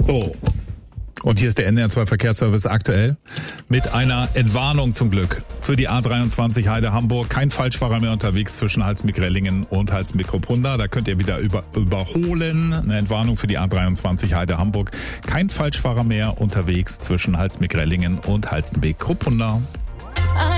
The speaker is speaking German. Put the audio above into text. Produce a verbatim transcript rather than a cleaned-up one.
So. Und hier ist der N D R zwei Verkehrsservice aktuell mit einer Entwarnung zum Glück für die A dreiundzwanzig Heide-Hamburg. Kein Falschfahrer mehr unterwegs zwischen Halsmick-Rellingen und Halsmick-Ruppunda. Da könnt ihr wieder über, überholen. Eine Entwarnung für die A dreiundzwanzig Heide-Hamburg. Kein Falschfahrer mehr unterwegs zwischen Halsmick-Rellingen und Halsmick-Ruppunda.